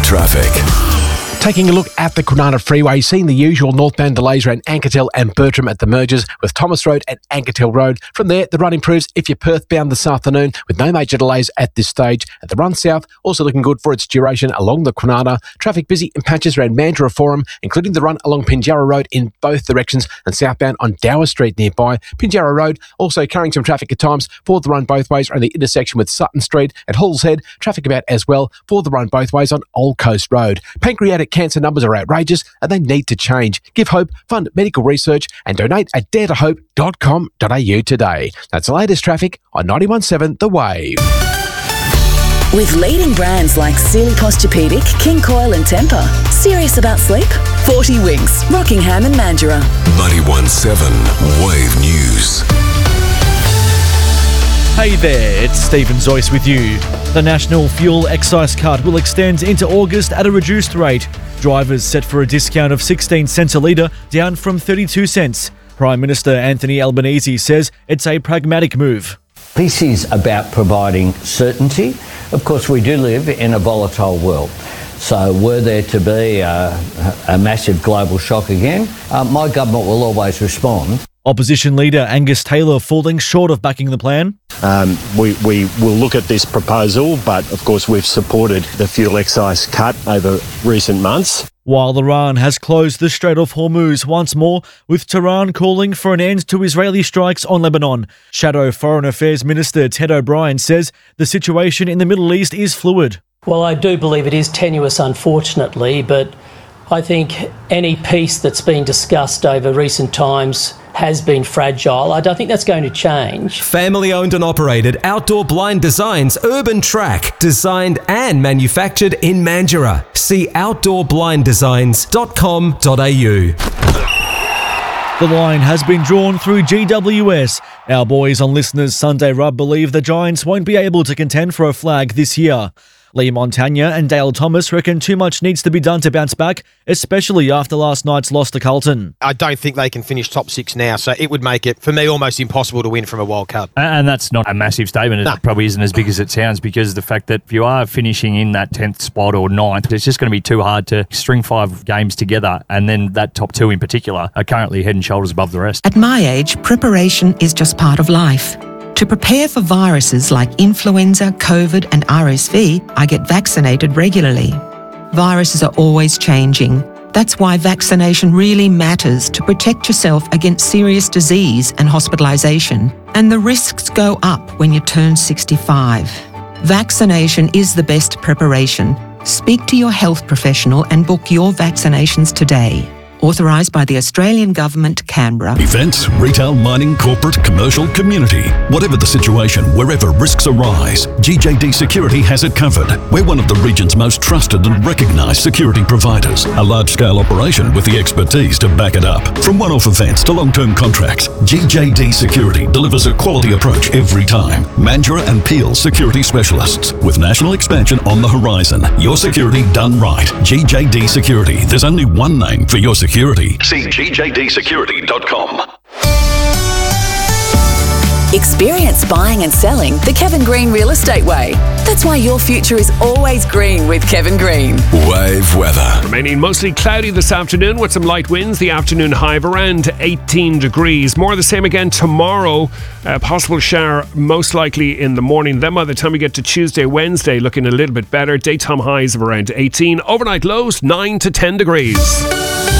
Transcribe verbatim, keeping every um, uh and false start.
traffic. Taking a look at the Kwinana Freeway, seeing the usual northbound delays around Ankertel and Bertram at the mergers with Thomas Road and Ankertel Road. From there, the run improves if you're Perth bound this afternoon with no major delays at this stage. At the run south, also looking good for its duration along the Kwinana. Traffic busy in patches around Mandurah Forum, including the run along Pinjarra Road in both directions and southbound on Dower Street nearby. Pinjarra Road also carrying some traffic at times for the run both ways around the intersection with Sutton Street. At Halls Head, traffic about as well for the run both ways on Old Coast Road. Pancreatic cancer numbers are outrageous and they need to change. Give hope, fund medical research and donate at dare to hope dot com dot a u today. That's the latest traffic on ninety-one point seven The Wave. With leading brands like Sealy Posturepedic, King Coil and Temper. Serious about sleep? forty Winks, Rockingham and Mandurah. ninety-one point seven Wave News. Hey there, it's Stephen Zoyce with you. The National Fuel Excise Cut will extend into August at a reduced rate. Drivers set for a discount of sixteen cents a litre, down from thirty-two cents. Prime Minister Anthony Albanese says it's a pragmatic move. This is about providing certainty. Of course, we do live in a volatile world. So were there to be a, a massive global shock again, uh, my government will always respond. Opposition leader Angus Taylor falling short of backing the plan. Um, we, we will look at this proposal, but of course we've supported the fuel excise cut over recent months. While Iran has closed the Strait of Hormuz once more, with Tehran calling for an end to Israeli strikes on Lebanon. Shadow Foreign Affairs Minister Ted O'Brien says the situation in the Middle East is fluid. Well, I do believe it is tenuous, unfortunately, but I think any peace that's been discussed over recent times has been fragile. I don't think that's going to change. Family owned and operated Outdoor Blind Designs Urban Track, designed and manufactured in Mandurah. See outdoor blind designs dot com dot a u. The line has been drawn through G W S. Our boys on Listeners Sunday Rub believe the Giants won't be able to contend for a flag this year. Lee Montagna and Dale Thomas reckon too much needs to be done to bounce back, especially after last night's loss to Carlton. I don't think they can finish top six now, so it would make it, for me, almost impossible to win from a World Cup. And that's not a massive statement. It no. probably isn't as big as it sounds, because the fact that if you are finishing in that tenth spot or ninth, it's just going to be too hard to string five games together, and then that top two in particular are currently head and shoulders above the rest. At my age, preparation is just part of life. To prepare for viruses like influenza, COVID and R S V, I get vaccinated regularly. Viruses are always changing. That's why vaccination really matters to protect yourself against serious disease and hospitalisation. And the risks go up when you turn sixty-five. Vaccination is the best preparation. Speak to your health professional and book your vaccinations today. Authorised by the Australian Government, Canberra. Events, retail, mining, corporate, commercial, community. Whatever the situation, wherever risks arise, G J D Security has it covered. We're one of the region's most trusted and recognised security providers. A large-scale operation with the expertise to back it up. From one-off events to long-term contracts, G J D Security delivers a quality approach every time. Mandurah and Peel Security Specialists. With national expansion on the horizon. Your security done right. G J D Security. There's only one name for your security. Security. See G J D security dot com. Experience buying and selling the Kevin Green Real Estate Way. That's why your future is always green with Kevin Green. Wave weather. Remaining mostly cloudy this afternoon with some light winds. The afternoon high of around eighteen degrees. More of the same again tomorrow. A possible shower most likely in the morning. Then by the time we get to Tuesday, Wednesday, looking a little bit better. Daytime highs of around eighteen. Overnight lows nine to ten degrees.